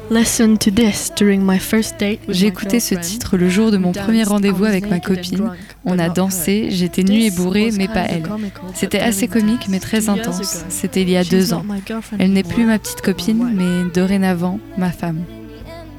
J'ai écouté ce titre le jour de mon premier rendez-vous avec ma copine. On a dansé, j'étais nue et bourrée, mais pas elle. C'était assez comique, mais très intense. C'était il y a 2 ans. Elle n'est plus ma petite copine, mais dorénavant, ma femme.